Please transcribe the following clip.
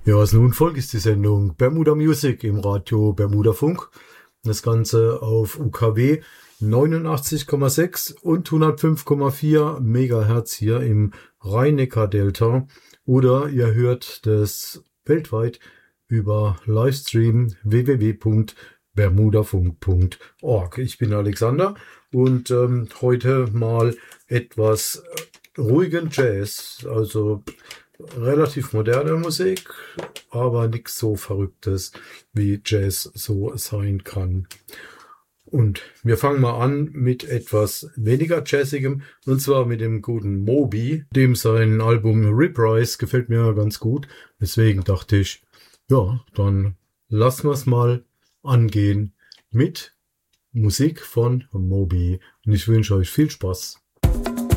Ja, was nun folgt, ist die Sendung Bermuda Music im Radio Bermuda Funk. Das Ganze auf UKW 89,6 und 105,4 Megahertz hier im Rhein-Neckar-Delta. Oder ihr hört das weltweit über Livestream www.bermudafunk.org. Ich bin Alexander und heute mal etwas ruhigen Jazz, also relativ moderne Musik, aber nichts so Verrücktes, wie Jazz so sein kann. Und wir fangen mal an mit etwas weniger Jazzigem, und zwar mit dem guten Moby. Dem sein Album Reprise gefällt mir ganz gut. Deswegen dachte ich, ja, dann lassen wir es mal angehen mit Musik von Moby. Und ich wünsche euch viel Spaß.